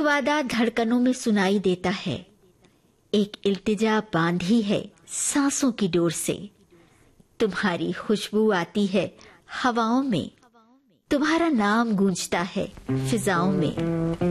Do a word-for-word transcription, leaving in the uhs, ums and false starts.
वादा धड़कनों में सुनाई देता है, एक इल्तिजा बांधी है सांसों की डोर से। तुम्हारी खुशबू आती है हवाओं में, तुम्हारा नाम गूंजता है फिजाओं में।